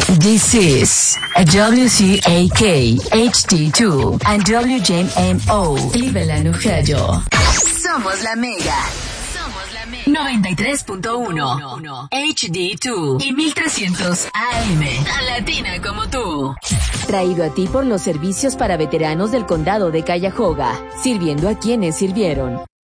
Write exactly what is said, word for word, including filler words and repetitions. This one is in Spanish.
This is W C A K H D two and W J M O Cleveland, Ohio. Somos la Mega. Somos la Mega. noventa y tres punto uno H D dos y mil trescientos A M. Tan latina como tú. Traído a ti por los servicios para veteranos del condado de Cuyahoga, sirviendo a quienes sirvieron.